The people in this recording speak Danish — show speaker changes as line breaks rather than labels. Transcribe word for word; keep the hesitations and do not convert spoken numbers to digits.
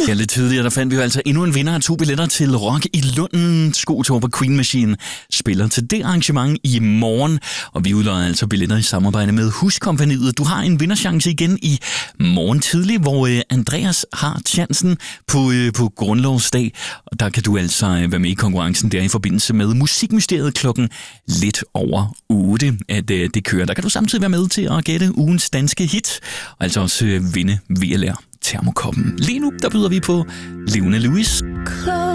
Ja, lidt tidligere, der fandt vi jo altså endnu en vinder af to billetter til Rock i Lunden. Skotor på Queen Machine spiller til det arrangement i morgen. Og vi udløjer altså billetter i samarbejde med Huskompagniet. Du har en vinderchance igen i morgen tidlig, hvor øh, Andreas har chancen på, øh, på grundlovsdag. Og der kan du altså øh, være med i konkurrencen der i forbindelse med Musikmysteriet klokken lidt over otte, at øh, det kører. Der kan du samtidig være med til at gætte ugens danske hit, og altså også øh, vinde V L R Termokoppen. Lige nu, der byder vi på Levende Louis.